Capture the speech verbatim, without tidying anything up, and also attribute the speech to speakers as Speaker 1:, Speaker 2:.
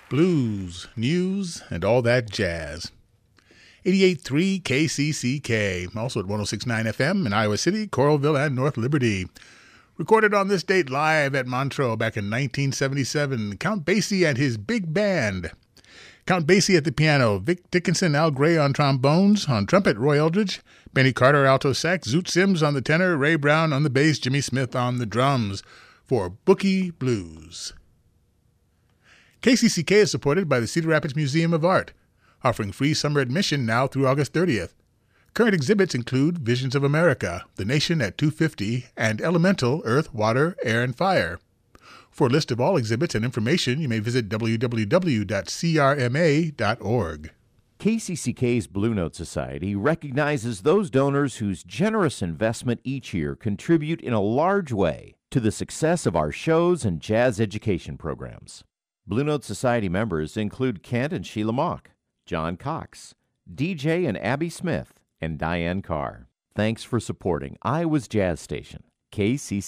Speaker 1: blues, news, and all that jazz. eighty-eight point three K C C K, also at one oh six point nine F M in Iowa City, Coralville, and North Liberty. Recorded on this date live at Montreux back in nineteen seventy-seven, Count Basie and his big band. Count Basie at the piano, Vic Dickinson, Al Gray on trombones, on trumpet, Roy Eldridge, Benny Carter, alto sax, Zoot Sims on the tenor, Ray Brown on the bass, Jimmy Smith on the drums for Bookie Blues. K C C K is supported by the Cedar Rapids Museum of Art, offering free summer admission now through August thirtieth. Current exhibits include Visions of America, The Nation at two fifty, and Elemental, Earth, Water, Air, and Fire. For a list of all exhibits and information, you may visit w w w dot c r m a dot org.
Speaker 2: K C C K's Blue Note Society recognizes those donors whose generous investment each year contribute in a large way to the success of our shows and jazz education programs. Blue Note Society members include Kent and Sheila Mock, John Cox, D J and Abby Smith, and Diane Carr. Thanks for supporting Iowa's Jazz Station, K C C K.